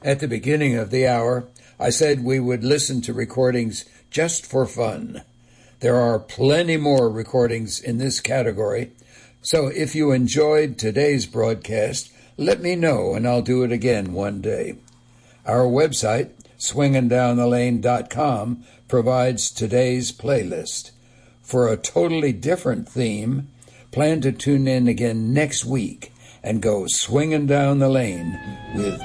At the beginning of the hour, I said we would listen to recordings just for fun. There are plenty more recordings in this category, so if you enjoyed today's broadcast, let me know and I'll do it again one day. Our website, swingindownthelane.com, provides today's playlist. For a totally different theme, plan to tune in again next week and go swinging down the lane with